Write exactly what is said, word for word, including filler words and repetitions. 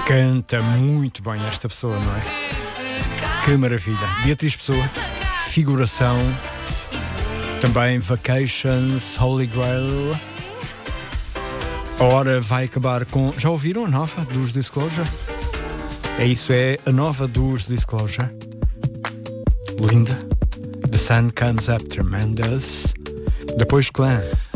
Canta muito bem esta pessoa, não é? Que maravilha. Beatriz Pessoa, Figuração, também Vacations, Holy Grail. A hora vai acabar com... Já ouviram a nova dos Disclosure? É isso, é a nova dos Disclosure. Linda. The Sun Comes Up, Tremendous. Depois Clã.